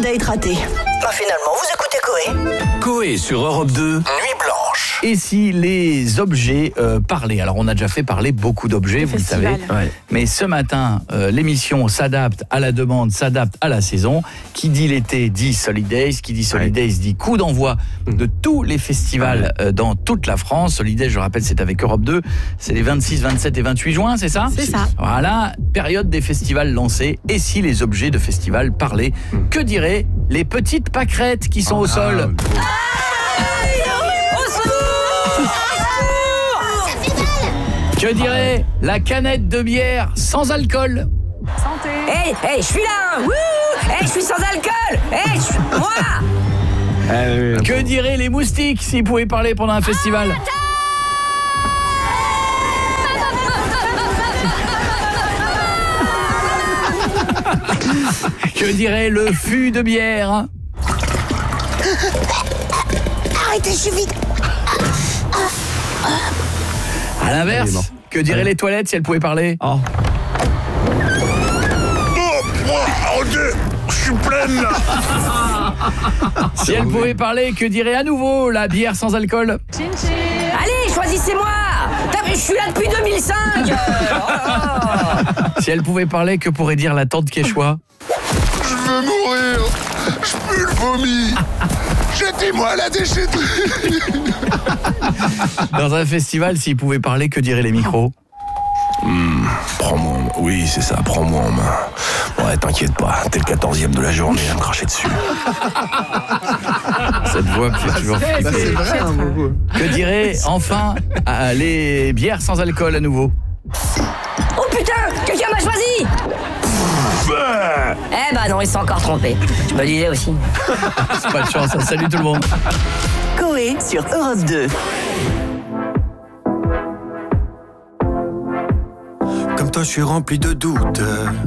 date raté. Bah finalement, vous écoutez Coé. Coé sur Europe 2. Nuit blanche. Et si les objets parlaient? Alors on a déjà fait parler beaucoup d'objets, vous le savez. Ouais. Mais ce matin, l'émission s'adapte à la demande, s'adapte à la saison. Qui dit l'été dit Solidays, qui dit Solidays dit coup d'envoi de tous les festivals dans toute la France. Solidays, je rappelle, c'est avec Europe 2. C'est les 26, 27 et 28 juin, c'est ça? C'est ça. Voilà, période des festivals lancés. Et si les objets de festival parlaient? Que diraient les petites pâquerettes qui sont au sol? Que dirait la canette de bière sans alcool? Santé. Hey, je suis là. Wouh. Je suis sans alcool. Moi. Que diraient les moustiques s'ils pouvaient parler pendant un festival? Que dirait le fût de bière? Arrêtez, je suis vide. À l'inverse, que diraient les toilettes si elles pouvaient parler? Oh, je suis pleine là. Si elles pouvaient parler, que dirait à nouveau la bière sans alcool? Allez, choisissez-moi. Je suis là depuis 2005. Si elles pouvaient parler, que pourrait dire la tante Quechua? Je veux mourir. Je pue le vomi. Jetez-moi à la déchetterie. Dans un festival, s'ils pouvaient parler, que diraient les micros? Prends-moi en main. Oui, c'est ça, prends-moi en main. Ouais, t'inquiète pas, t'es le 14e de la journée à me cracher dessus. Cette voix me fait toujours flipper. C'est vrai, hein, beaucoup. Que diraient enfin les bières sans alcool à nouveau? Oh putain, quelqu'un m'a choisi. Eh bah non, ils sont encore trompés. Je me disais aussi. C'est pas de chance. Salut tout le monde. Coé sur Europe 2. Comme toi, je suis rempli de doutes.